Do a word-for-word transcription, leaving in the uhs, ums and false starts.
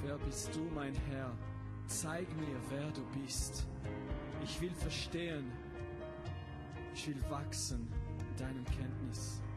wer bist du, mein Herr? Zeig mir, wer du bist. Ich will verstehen, ich will wachsen in deinem Kenntnis.